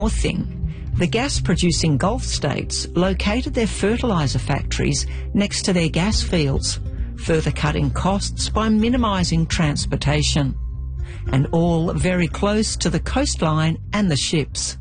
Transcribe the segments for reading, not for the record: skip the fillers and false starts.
thing, the gas-producing Gulf states located their fertiliser factories next to their gas fields, further cutting costs by minimising transportation, and all very close to the coastline and the ships.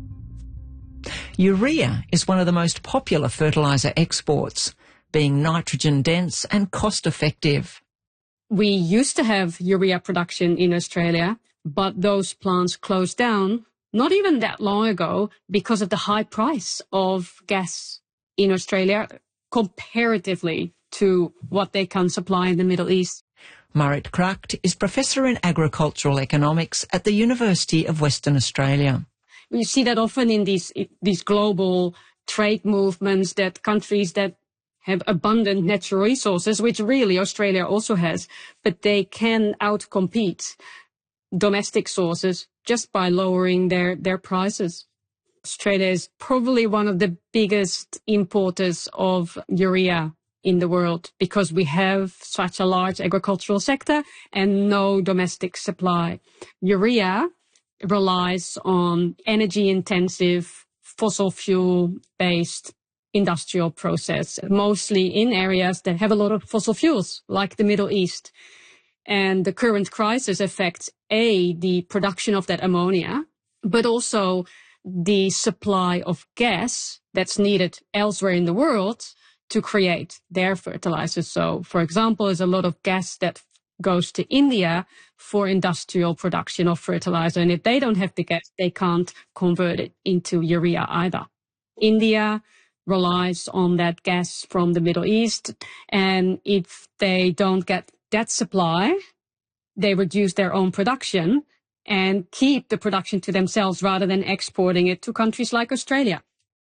Urea is one of the most popular fertiliser exports, being nitrogen-dense and cost-effective. We used to have urea production in Australia, but those plants closed down not even that long ago because of the high price of gas in Australia comparatively to what they can supply in the Middle East. Marit Kracht is Professor in Agricultural Economics at the University of Western Australia. You see that often in these global trade movements, that countries that have abundant natural resources, which really Australia also has, but they can outcompete domestic sources just by lowering their prices. Australia is probably one of the biggest importers of urea in the world because we have such a large agricultural sector and no domestic supply. Urea relies on energy-intensive, fossil fuel-based industrial process, mostly in areas that have a lot of fossil fuels, like the Middle East. And the current crisis affects, the production of that ammonia, but also the supply of gas that's needed elsewhere in the world to create their fertilizers. So, for example, there's a lot of gas that goes to India for industrial production of fertilizer. And if they don't have the gas, they can't convert it into urea either. India relies on that gas from the Middle East. And if they don't get that supply, they reduce their own production and keep the production to themselves rather than exporting it to countries like Australia.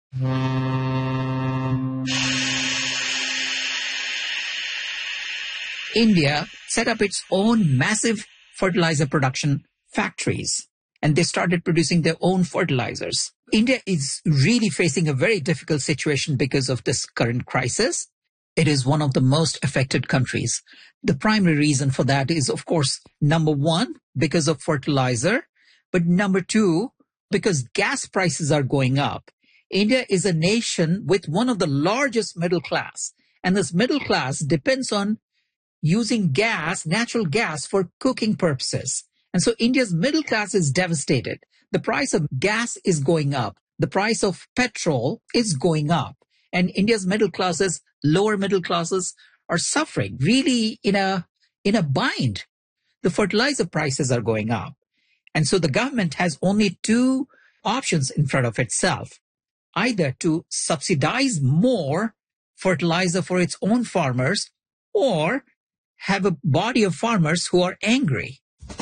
India set up its own massive fertilizer production factories, and they started producing their own fertilizers. India is really facing a very difficult situation because of this current crisis. It is one of the most affected countries. The primary reason for that is, of course, number one, because of fertilizer, but number two, because gas prices are going up. India is a nation with one of the largest middle class, and this middle class depends on using gas, natural gas, for cooking purposes. And so India's middle class is devastated. The price of gas is going up. The price of petrol is going up. And India's middle classes, lower middle classes, are suffering, really in a bind. The fertilizer prices are going up. And so the government has only two options in front of itself. Either to subsidize more fertilizer for its own farmers, or have a body of farmers who are angry.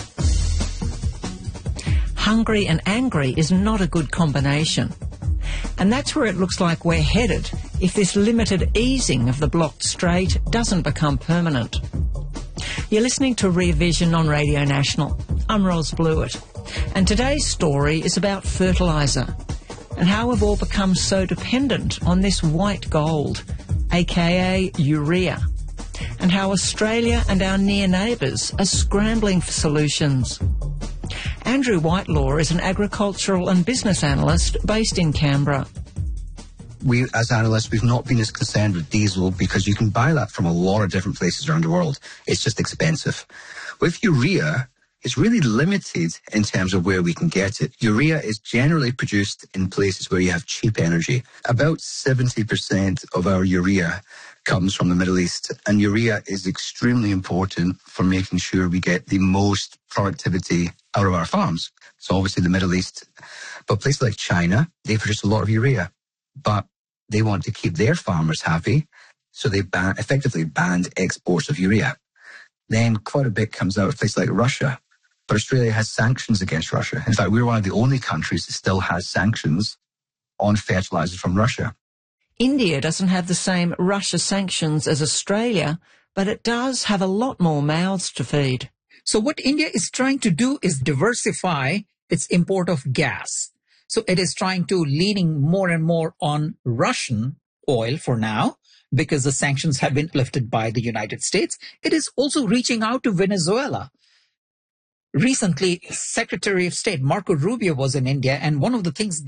Hungry and angry is not a good combination. And that's where it looks like we're headed if this limited easing of the blocked strait doesn't become permanent. You're listening to Rear Vision on Radio National. I'm Ros Blewett. And today's story is about fertiliser and how we've all become so dependent on this white gold, aka urea, and how Australia and our near neighbours are scrambling for solutions. Andrew Whitelaw is an agricultural and business analyst based in Canberra. We, as analysts, we've not been as concerned with diesel because you can buy that from a lot of different places around the world. It's just expensive. With urea, it's really limited in terms of where we can get it. Urea is generally produced in places where you have cheap energy. About 70% of our urea comes from the Middle East, and urea is extremely important for making sure we get the most productivity out of our farms. So obviously the Middle East, but places like China, they produce a lot of urea, but they want to keep their farmers happy, so they effectively banned exports of urea. Then quite a bit comes out of places like Russia, but Australia has sanctions against Russia. In fact, we're one of the only countries that still has sanctions on fertilizers from Russia. India doesn't have the same Russia sanctions as Australia, but it does have a lot more mouths to feed. So what India is trying to do is diversify its import of gas. So it is trying to leaning more and more on Russian oil for now, because the sanctions have been lifted by the United States. It is also reaching out to Venezuela. Recently, Secretary of State Marco Rubio was in India, and one of the things